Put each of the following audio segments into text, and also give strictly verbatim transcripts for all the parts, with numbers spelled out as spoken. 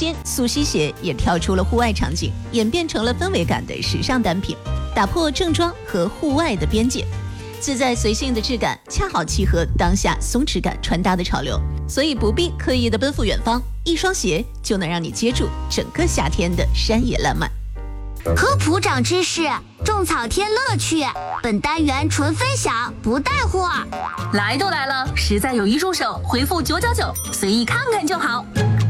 间，速吸鞋也跳出了户外场景，演变成了氛围感的时尚单品，打破正装和户外的边界。自在随性的质感恰好契合当下松弛感穿搭的潮流，所以不必刻意的奔赴远方，一双鞋就能让你接住整个夏天的山野烂漫。 科普长知识，种草添乐趣。本单元纯分享，不带货。 来都来了，实在有一入手，回复九九九，随意看看就好。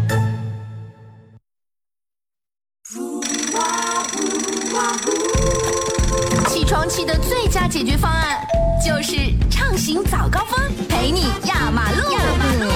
起床气的最佳解决方案就是畅行早高峰，陪你压马路。压马路。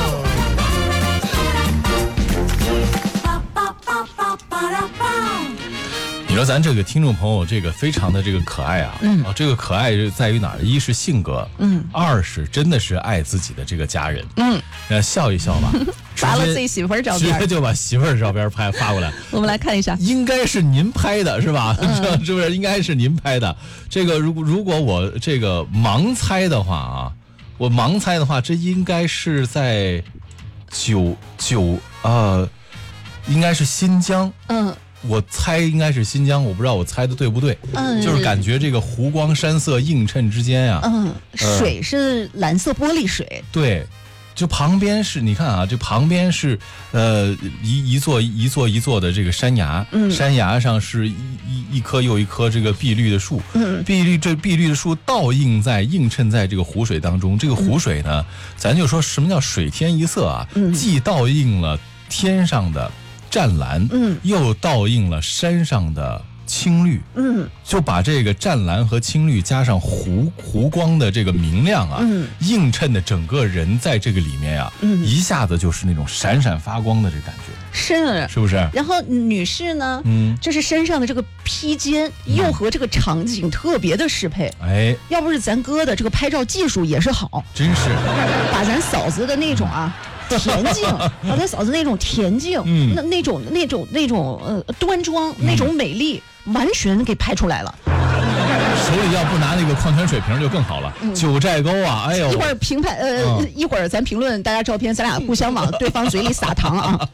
你说咱这个听众朋友这个非常的这个可爱啊，嗯，哦，这个可爱是在于哪儿？一是性格，嗯，二是真的是爱自己的这个家人，嗯，呃，笑一笑吧， 发了自己媳妇儿照片， 直接就把媳妇儿照片拍发过来。 我们来看一下， 应该是您拍的是吧？ 嗯、 是不是？应该是您拍的。这个如果如果我这个盲猜的话啊，我盲猜的话，这应该是在九九呃，应该是新疆，嗯。我猜应该是新疆，我不知道我猜的对不对。嗯，就是感觉这个湖光山色映衬之间啊， 嗯，水是蓝色玻璃水。 对，就旁边是你看啊，这旁边是呃一一座一座一座的这个山崖，嗯，山崖上是一一一棵又一棵这个碧绿的树，嗯，碧绿这碧绿的树倒映在映衬在这个湖水当中。这个湖水呢，嗯、咱就说什么叫水天一色啊，嗯、既倒映了天上的湛蓝，嗯，又倒映了山上的青绿，嗯，就把这个湛蓝和青绿加上湖湖光的这个明亮啊，嗯，映衬的整个人在这个里面啊，嗯，一下子就是那种闪闪发光的这感觉， 是是不是？ 然后女士呢，嗯，就是身上的这个披肩又和这个场景特别的适配，哎，要不是咱哥的这个拍照技术也是好， 真是把咱嫂子的那种啊。恬静，把他嫂子那种恬静，嗯，那那种那种那种呃端庄，那种美丽，完全给拍出来了。 手里要不拿那个矿泉水瓶就更好了。嗯、九寨沟啊，哎呦！ 一会儿评判，呃，嗯、一会儿咱评论大家照片，咱俩互相往对方嘴里撒糖啊。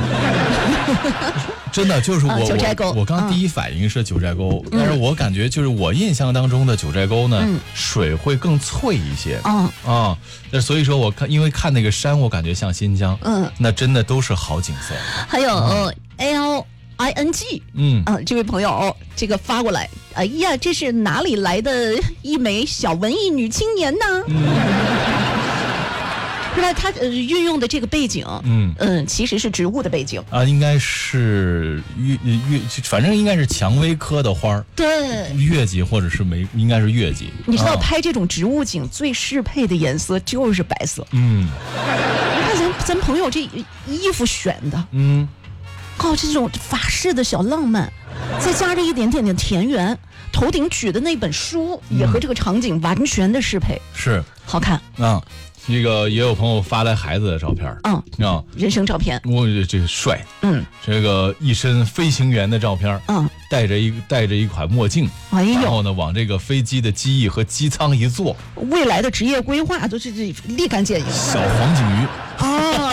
真的就是我、 啊、九寨沟， 我我刚第一反应是九寨沟，嗯、但是我感觉就是我印象当中的九寨沟呢，嗯、水会更脆一些。啊啊，那所以说我看，因为看那个山，我感觉像新疆。嗯，那真的都是好景色。 还有、嗯、L I N G， 嗯啊，这位朋友、哦、这个发过来，哎呀，这是哪里来的一枚小文艺女青年呢？嗯是吧？他呃运用的这个背景，嗯嗯，其实是植物的背景啊，应该是月月，反正应该是蔷薇科的花儿， 对， 月季或者是玫，应该是月季。 你知道、啊、拍这种植物景最适配的颜色就是白色，嗯，你看咱咱朋友这衣服选的，嗯，靠这种法式的小浪漫，再加着一点点的田园，头顶举的那本书也和这个场景完全的适配， 嗯、是好看啊。这个也有朋友发来孩子的照片，嗯啊， 人生照片， 我这个帅，嗯，这个一身飞行员的照片，嗯，戴着一戴着一款墨镜，哎呦，然后呢往这个飞机的机翼和机舱一坐， 未来的职业规划都是这立竿见影。 小黄景瑜啊，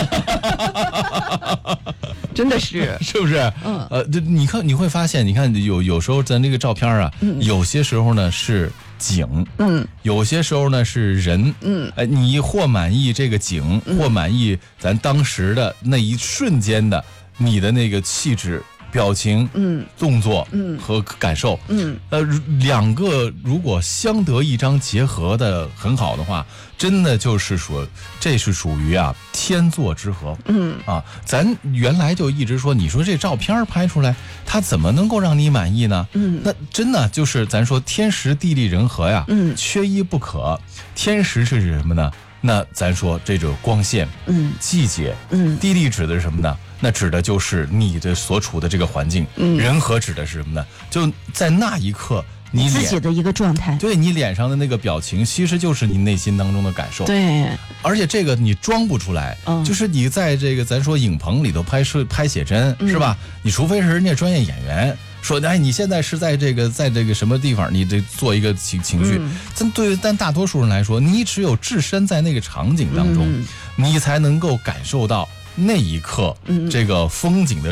真的是， 是不是？嗯，呃，你看你会发现，你看有有时候咱这个照片啊，嗯、有些时候呢是。景，嗯，有些时候呢是人，嗯，哎，你或满意这个景，嗯、或满意咱当时的那一瞬间的你的那个气质、表情、嗯，动作，嗯和感受，嗯，呃，两个如果相得益彰结合的很好的话，真的就是说这是属于啊天作之合，嗯啊，咱原来就一直说，你说这照片拍出来，它怎么能够让你满意呢？嗯，那真的就是咱说天时地利人和呀，嗯，缺一不可。天时是指什么呢？那咱说这种光线，嗯，季节，嗯，地利指的是什么呢？那指的就是你的所处的这个环境，嗯，人和指的是什么呢？就在那一刻。你自己的一个状态， 对你脸上的那个表情，其实就是你内心当中的感受。 对， 而且这个你装不出来，嗯、就是你在这个咱说影棚里头拍摄拍写真、嗯、是吧？你除非是人家专业演员说，哎，你现在是在这个在这个什么地方，你得做一个情情绪。但、嗯、对，但大多数人来说，你只有置身在那个场景当中，嗯、你才能够感受到那一刻、嗯、这个风景的